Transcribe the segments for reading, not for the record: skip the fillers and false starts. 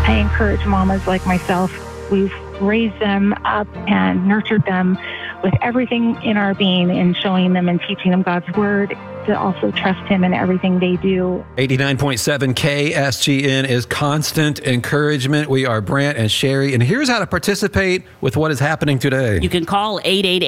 I encourage mamas like myself. We've raised them up and nurtured them with everything in our being and showing them and teaching them God's word to also trust him in everything they do. 89.7 KSGN is constant encouragement. We are Brant and Sherry, and here's how to participate with what is happening today. You can call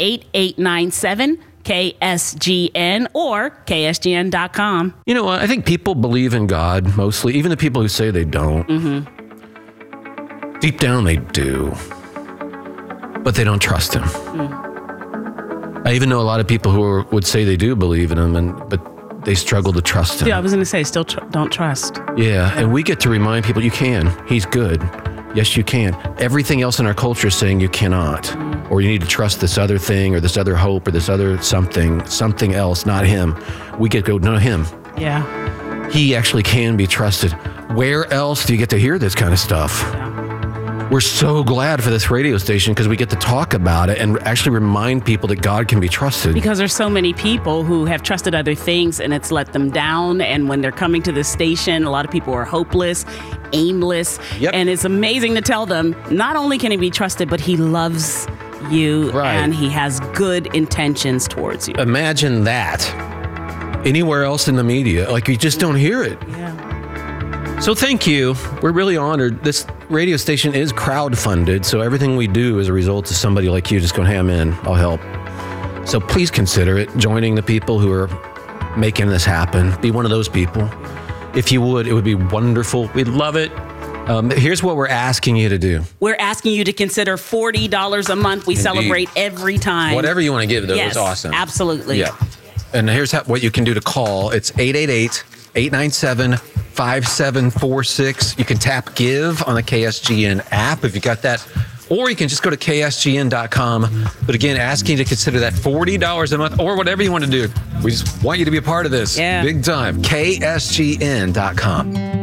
888-897-KSGN or KSGN.com. You know what? I think people believe in God mostly, even the people who say they don't. Mm-hmm. Deep down, they do. But they don't trust him. I even know a lot of people who would say they do believe in him, but they struggle to trust him. Yeah, I was going to say, still don't trust. Yeah, and we get to remind people, you can. He's good. Yes, you can. Everything else in our culture is saying you cannot. Or you need to trust this other thing or this other hope or this other something else, not him. We get to go, no, him. Yeah. He actually can be trusted. Where else do you get to hear this kind of stuff? Yeah. We're so glad for this radio station because we get to talk about it and actually remind people that God can be trusted. Because there's so many people who have trusted other things and it's let them down. And when they're coming to this station, a lot of people are hopeless, aimless. Yep. And it's amazing to tell them, not only can he be trusted, but he loves you and he has good intentions towards you. Imagine that. Anywhere else in the media, like you just don't hear it. Yeah. So thank you. We're really honored. This radio station is crowdfunded, so everything we do is a result of somebody like you just going, hey, I'm in, I'll help. So please consider it, joining the people who are making this happen. Be one of those people. If you would, it would be wonderful. We'd love it. Here's what we're asking you to do. We're asking you to consider $40 a month. We celebrate every time. Whatever you want to give, though, is awesome. Absolutely. Yeah. And here's what you can do to call. It's 888-897-5746. You can tap Give on the KSGN app if you got that. Or you can just go to KSGN.com. But again, asking you to consider that $40 a month or whatever you want to do. We just want you to be a part of this. Yeah. Big time. KSGN.com.